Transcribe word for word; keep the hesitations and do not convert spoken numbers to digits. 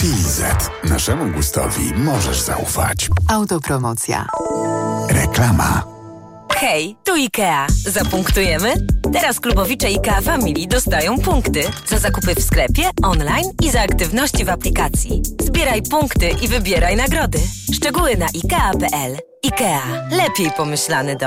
Chili Z. Naszemu gustowi możesz zaufać. Autopromocja. Reklama. Hej, tu IKEA. Zapunktujemy? Teraz klubowicze IKEA Family dostają punkty za zakupy w sklepie, online i za aktywności w aplikacji. Zbieraj punkty i wybieraj nagrody. Szczegóły na ikea kropka p l. IKEA. Lepiej pomyślany dom.